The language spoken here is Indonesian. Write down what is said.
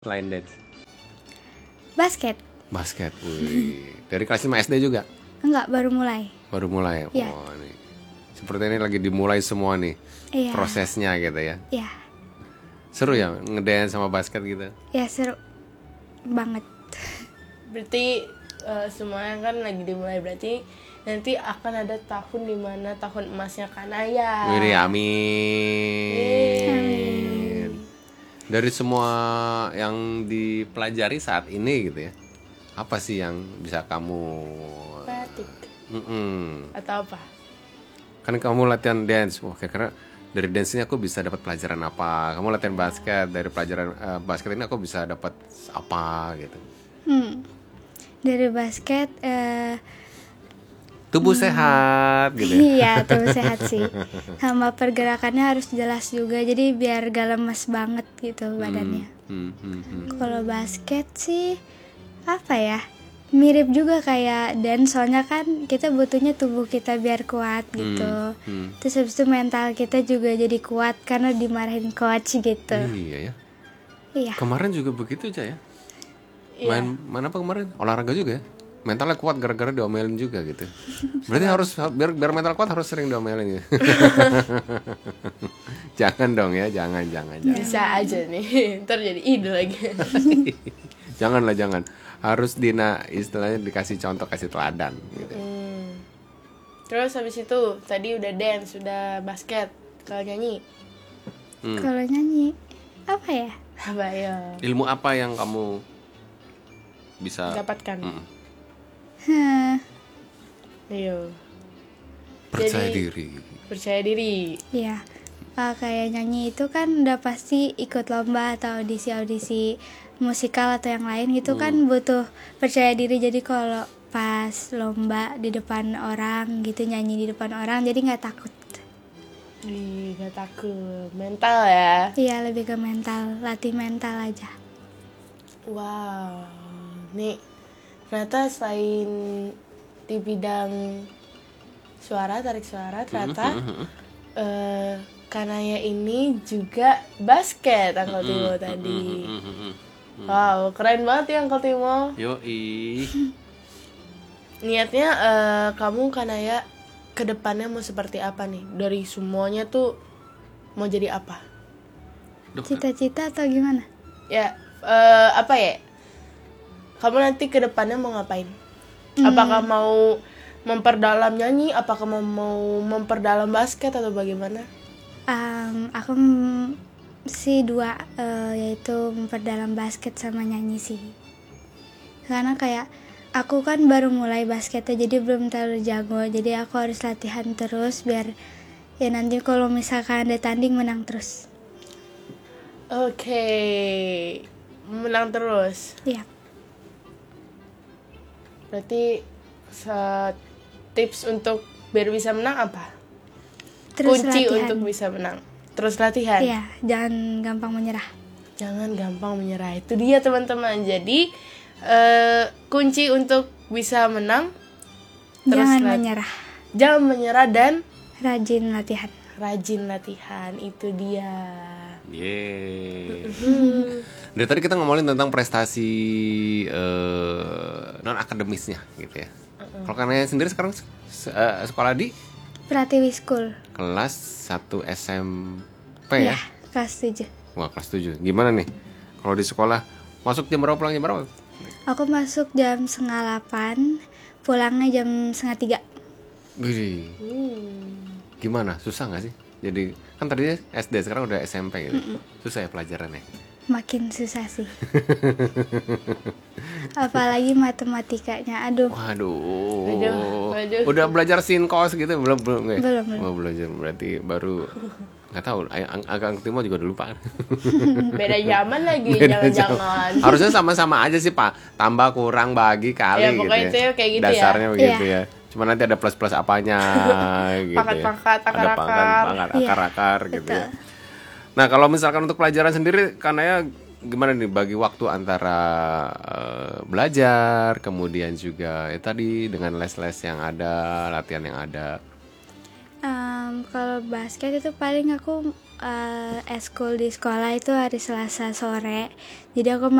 Line dance. Basket. Basket. Wih. Dari kelas 5 SD juga? Enggak, baru mulai. Baru mulai. Iya. Oh, nih. Seperti ini lagi dimulai semua nih. Iya. Prosesnya gitu ya. Iya. Seru ya ngedance sama basket gitu. Ya seru banget. Berarti semuanya kan lagi dimulai, berarti nanti akan ada tahun dimana tahun emasnya Kanaya. Wih, amin. Dari semua yang dipelajari saat ini gitu ya, apa sih yang bisa kamu Batik atau apa? kan kamu latihan dance, wah kira-kira dari dance ini aku bisa dapat pelajaran apa? Kamu latihan basket, dari pelajaran basket ini aku bisa dapat apa gitu? Dari basket Tubuh sehat gitu ya. iya, tubuh sehat sih. Sama pergerakannya harus jelas juga, jadi biar gak lemes banget gitu badannya. Kalau basket sih apa ya? Mirip juga kayak dance, soalnya kan kita butuhnya tubuh kita biar kuat gitu. Terus habis itu mental kita juga jadi kuat karena dimarahin coach gitu. Iya ya. Iya. Kemarin juga begitu aja ya. Iya. Main apa kemarin? Olahraga juga ya. Mentalnya kuat gara-gara diomelin juga gitu. Berarti harus biar mental kuat harus sering diomelin ya. Jangan dong ya, jangan. Bisa aja nih, ntar jadi ide lagi. Janganlah. Harus istilahnya dikasih contoh, kasih teladan gitu. Terus habis itu tadi udah dance, udah basket, kalau nyanyi Kalau nyanyi apa ya? apa ya? Ilmu apa yang kamu bisa Dapatkan. Hah, Ayo. percaya Jadi- diri? Percaya diri. iya. Kayak nyanyi itu kan udah pasti ikut lomba atau audisi musikal atau yang lain gitu kan butuh percaya diri. Jadi kalau pas lomba di depan orang gitu, nyanyi di depan orang, jadi nggak takut. Ih, gak takut. Mental ya. Iya, lebih ke mental, latih mental aja. Wow. Nih, ternyata selain di bidang suara, tarik suara, ternyata Kanaya ini juga basket, Uncle Timo tadi. Wow, keren banget ya Uncle Timo. Yoi. Niatnya kamu Kanaya ke depannya mau seperti apa nih? Dari semuanya tuh mau jadi apa? Cita-cita atau gimana? Ya, apa ya? Kamu nanti ke depannya mau ngapain? Apakah mau memperdalam nyanyi? Apakah mau memperdalam basket atau bagaimana? Aku sih dua, yaitu memperdalam basket sama nyanyi sih. Karena kayak aku kan baru mulai basketnya, jadi belum terlalu jago. Jadi aku harus latihan terus biar ya nanti kalau misalkan ada tanding menang terus. Oke, menang terus. Iya. Berarti tips untuk biar bisa menang apa? Terus Kunci latihan. untuk bisa menang. Terus latihan. Iya, jangan gampang menyerah. Jangan gampang menyerah. Itu dia teman-teman. Jadi kunci untuk bisa menang Jangan menyerah. Jangan menyerah dan Rajin latihan. rajin latihan. Itu dia. Yeay. Dari tadi kita ngomongin tentang prestasi non akademisnya gitu ya. Kalau Kanaya sendiri sekarang sekolah di Pratiwi School. kelas 1 SMP ya? Iya, kelas 7. Wah, kelas 7. Gimana nih? Kalau di sekolah masuk jam berapa, pulang jam berapa? Aku masuk jam 7:30, pulangnya jam 2:30. Wih. Gimana? Susah nggak sih? Jadi kan tadinya SD, sekarang udah SMP gitu. Susah ya pelajarannya? Makin susah sih. Apalagi matematikanya, aduh. Waduh. Waduh. Udah belajar sinkos gitu belum ya? Belum. Oh, belajar berarti baru nggak tahu. Agak Timo juga udah lupa. Beda zaman lagi, Beda jangan-jangan. Harusnya sama-sama aja sih Pak. Tambah kurang bagi kali Ya, gitu pokoknya itu kayak gitu ya. Dasarnya begitu Iya. ya. Cuma nanti ada plus-plus apanya gitu Pangkat-pangkat, ya. Ada pangkat, Iya, akar-akar gitu betul. ya. Nah, kalau misalkan untuk pelajaran sendiri Kanaya gimana nih bagi waktu antara belajar kemudian juga ya tadi dengan les-les yang ada, latihan yang ada? Kalau basket itu paling aku eskul di sekolah itu hari Selasa sore. Jadi aku